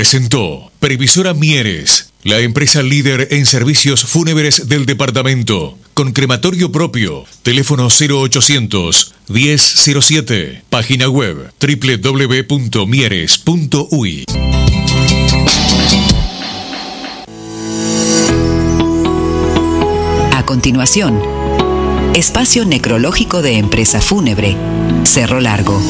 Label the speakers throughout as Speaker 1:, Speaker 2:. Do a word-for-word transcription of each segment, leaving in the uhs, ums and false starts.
Speaker 1: presentó Previsora Mieres, la empresa líder en servicios fúnebres del departamento, con crematorio propio. Teléfono cero ochocientos, diez cero siete. Página web doble u doble u doble u punto mieres punto u y.
Speaker 2: A continuación, espacio necrológico de empresa fúnebre, Cerro Largo.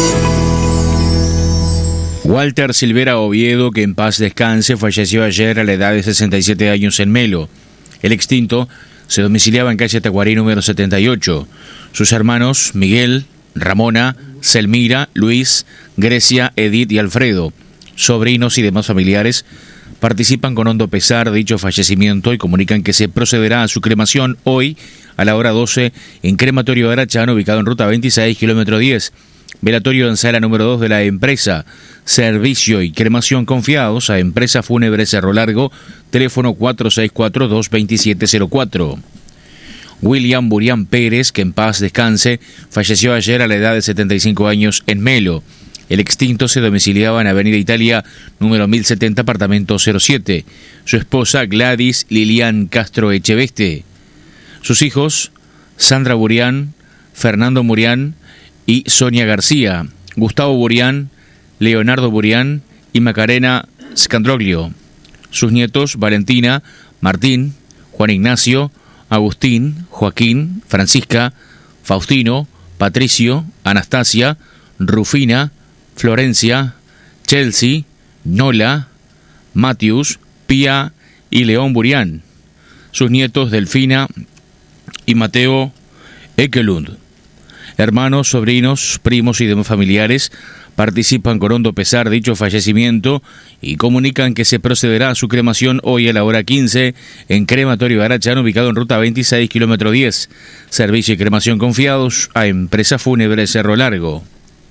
Speaker 3: Walter Silvera Oviedo, que en paz descanse, falleció ayer a la edad de sesenta y siete años en Melo. El extinto se domiciliaba en calle Tacuarí número setenta y ocho. Sus hermanos Miguel, Ramona, Selmira, Luis, Grecia, Edith y Alfredo, sobrinos y demás familiares, participan con hondo pesar de dicho fallecimiento y comunican que se procederá a su cremación hoy a la hora doce en Crematorio Arachano, ubicado en ruta veintiséis, kilómetro diez. Velatorio en sala número dos de la empresa. Servicio y cremación confiados a Empresa Fúnebre Cerro Largo. Teléfono cuatro seis cuatro, dos dos siete cero cuatro. William Burián Pérez, que en paz descanse, falleció ayer a la edad de setenta y cinco años en Melo. El extinto se domiciliaba en Avenida Italia, número mil setenta, apartamento cero siete. Su esposa Gladys Lilian Castro Echeveste. Sus hijos, Sandra Burián, Fernando Burián y Sonia García, Gustavo Burián, Leonardo Burián y Macarena Scandroglio. Sus nietos, Valentina, Martín, Juan Ignacio, Agustín, Joaquín, Francisca, Faustino, Patricio, Anastasia, Rufina, Florencia, Chelsea, Nola, Matius, Pía y León Burián. Sus nietos, Delfina y Mateo Ekelund. Hermanos, sobrinos, primos y demás familiares participan con hondo pesar de dicho fallecimiento y comunican que se procederá a su cremación hoy a la hora quince en Crematorio Arachano, ubicado en ruta veintiséis, kilómetro diez. Servicio y cremación confiados a Empresa Fúnebre Cerro Largo.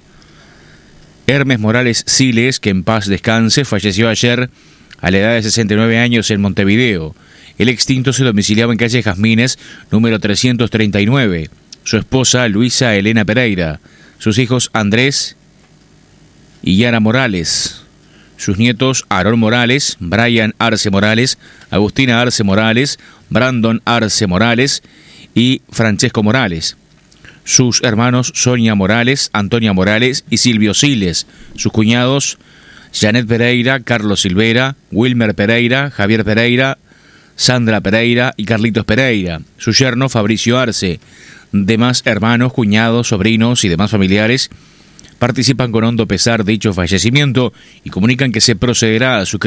Speaker 3: Hermes Morales Siles, que en paz descanse, falleció ayer a la edad de sesenta y nueve años en Montevideo. El extinto se domiciliaba en calle Jazmines, número trescientos treinta y nueve. Su esposa, Luisa Elena Pereira. Sus hijos, Andrés y Yara Morales. Sus nietos, Aarón Morales, Brian Arce Morales, Agustina Arce Morales, Brandon Arce Morales y Francesco Morales. Sus hermanos, Sonia Morales, Antonia Morales y Silvio Siles. Sus cuñados, Janet Pereira, Carlos Silvera, Wilmer Pereira, Javier Pereira, Sandra Pereira y Carlitos Pereira. Su yerno, Fabricio Arce. Demás hermanos, cuñados, sobrinos y demás familiares participan con hondo pesar de dicho fallecimiento y comunican que se procederá a su